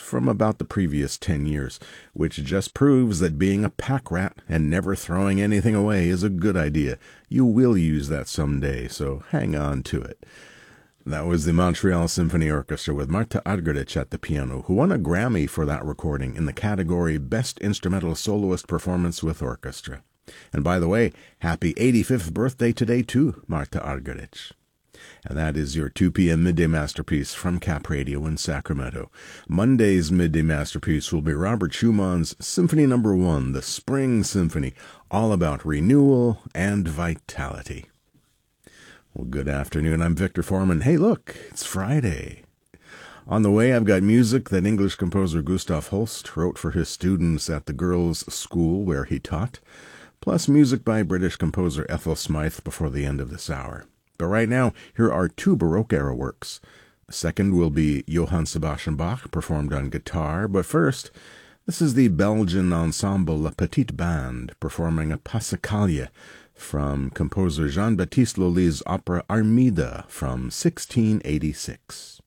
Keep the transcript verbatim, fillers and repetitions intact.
from about the previous ten years, which just proves that being a pack rat and never throwing anything away is a good idea. You will use that someday, so hang on to it. That was the Montreal Symphony Orchestra with Marta Argerich at the piano, who won a Grammy for that recording in the category Best Instrumental Soloist Performance with Orchestra. And by the way, happy eighty-fifth birthday today too, Marta Argerich. And that is your two p.m. Midday Masterpiece from Cap Radio in Sacramento. Monday's Midday Masterpiece will be Robert Schumann's Symphony Number One, the Spring Symphony, all about renewal and vitality. Well, good afternoon. I'm Victor Foreman. Hey, look, it's Friday. On the way, I've got music that English composer Gustav Holst wrote for his students at the girls' school where he taught, plus music by British composer Ethel Smythe before the end of this hour. But right now, here are two Baroque-era works. The second will be Johann Sebastian Bach, performed on guitar. But first, this is the Belgian ensemble La Petite Bande, performing a Passacaglia from composer Jean-Baptiste Lully's opera Armida from sixteen eighty-six.